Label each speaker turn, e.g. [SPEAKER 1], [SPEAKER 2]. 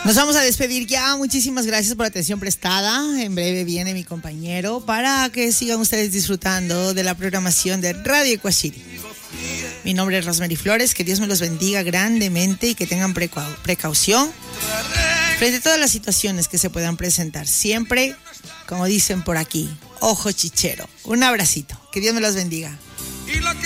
[SPEAKER 1] Nos vamos a despedir ya. Muchísimas gracias por la atención prestada. En breve viene mi compañero para que sigan ustedes disfrutando de la programación de Radio Ecuachiri. Mi nombre es Rosemary Flores. Que Dios me los bendiga grandemente y que tengan precaución frente a todas las situaciones que se puedan presentar. Siempre, como dicen por aquí, ojo chichero. Un abracito. Que Dios me los bendiga.